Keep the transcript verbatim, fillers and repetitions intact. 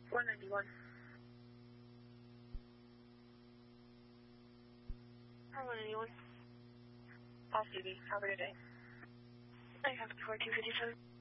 one ninety-one. one ninety-one. Off duty. Have a good day. I have before two fifty-seven.